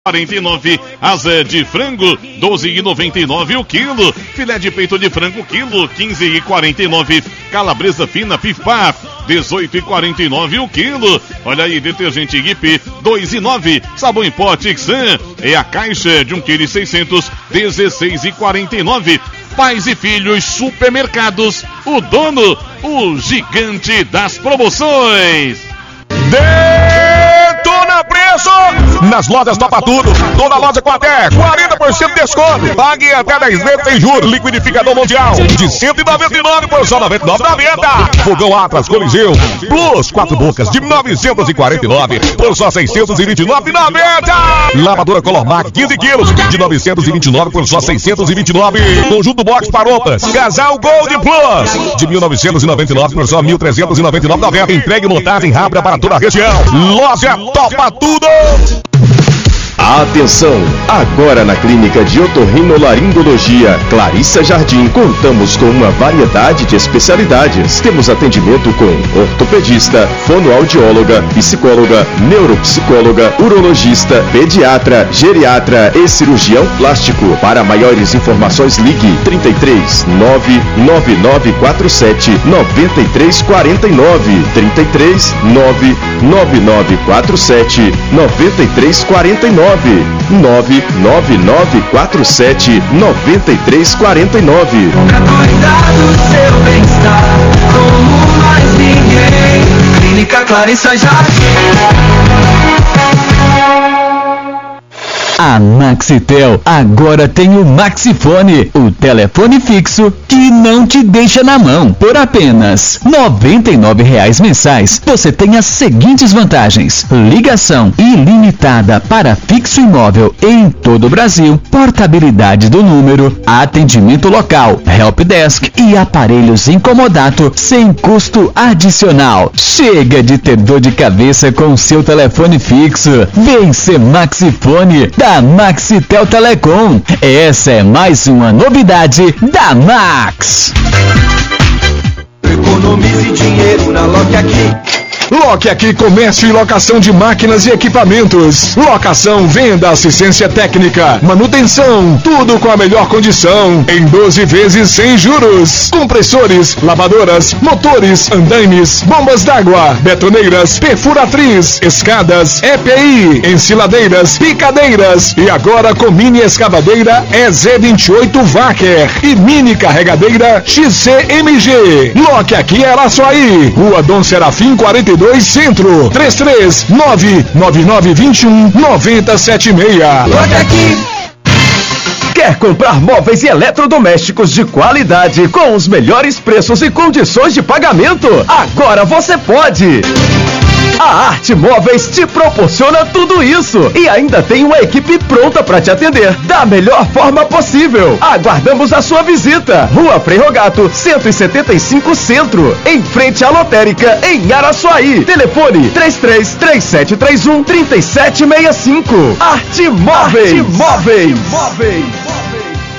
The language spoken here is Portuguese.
49, asa de frango 12,99 o quilo, filé de peito de frango quilo 15,49, calabresa fina pif-paf 18,49 o quilo. Olha aí, detergente IP 2,9, sabão em pó Tixan é a caixa de 1,6 kg 16,49. Pais e filhos supermercados, o dono, o gigante das promoções. Detona preço nas lojas Topa Tudo. Toda loja com até 40% de desconto. Pague até 10 vezes sem juros. Liquidificador Mundial de 199 por só 99,90. Fogão Atlas Coliseu Plus 4 bocas de 949 por só 629,90. Lavadora Colormac 15 quilos de 929 por só 629. Conjunto Box Paropas Casal Gold Plus de 1999 por só 1.399,90. Entregue montagem rápida para toda a região. Loja Topa Tudo. Atenção! Agora na Clínica de Otorrinolaringologia Clarissa Jardim contamos com uma variedade de especialidades. Temos atendimento com ortopedista, fonoaudióloga, psicóloga, neuropsicóloga, urologista, pediatra, geriatra e cirurgião plástico. Para maiores informações ligue 33 99947 9349 33 99947 9349 99947 9349. Pra cuidar do seu bem-estar, como mais ninguém. Clínica Clarissa Jardim. A Maxitel agora tem o Maxifone, o telefone fixo que não te deixa na mão. Por apenas R$ 99,00 mensais, você tem as seguintes vantagens: ligação ilimitada para fixo e móvel em todo o Brasil, portabilidade do número, atendimento local, helpdesk e aparelhos incomodato sem custo adicional. Chega de ter dor de cabeça com o seu telefone fixo. Vem ser Maxifone da Maxitel Telecom. Essa é mais uma novidade da Max. Economize dinheiro na Loque Aqui. Loque Aqui, comércio e locação de máquinas e equipamentos. Locação, venda, assistência técnica, manutenção, tudo com a melhor condição. Em 12 vezes sem juros. Compressores, lavadoras, motores, andaimes, bombas d'água, betoneiras, perfuratriz, escadas, EPI, ensiladeiras, picadeiras. E agora com mini escavadeira EZ28 Wacker e mini carregadeira XCMG. Loque Aqui era só aí. Rua Dom Serafim 42 Centro, 33999219076. Loque Aqui. Quer comprar móveis e eletrodomésticos de qualidade com os melhores preços e condições de pagamento? Agora você pode! A Arte Móveis te proporciona tudo isso e ainda tem uma equipe pronta para te atender da melhor forma possível. Aguardamos a sua visita. Rua Frei Rogato, 175 Centro, em frente à Lotérica, em Araçuaí. Telefone 333731 3765. Arte Móveis. Arte Móveis.